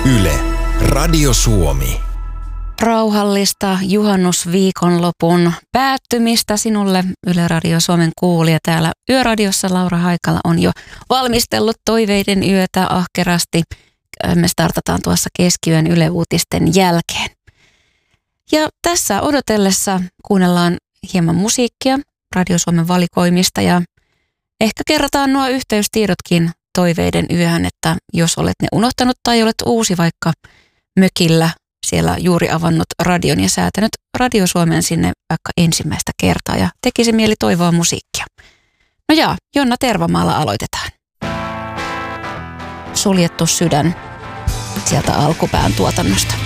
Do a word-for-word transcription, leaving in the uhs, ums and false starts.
Yle, Radio Suomi. Rauhallista juhannusviikonlopun päättymistä sinulle, Yle Radio Suomen kuulija. Täällä Yöradiossa Laura Haikala on jo valmistellut toiveiden yötä ahkerasti. Me startataan tuossa keskiyön Yle Uutisten jälkeen. Ja tässä odotellessa kuunnellaan hieman musiikkia Radio Suomen valikoimista ja ehkä kerrotaan nuo yhteystiedotkin toiveiden yöhön, että jos olet ne unohtanut tai olet uusi vaikka mökillä siellä juuri avannut radion ja säätänyt Radio Suomen sinne vaikka ensimmäistä kertaa ja tekisi mieli toivoa musiikkia. No jaa, Jonna Tervamaalla aloitetaan. Suljettu sydän sieltä alkupään tuotannosta.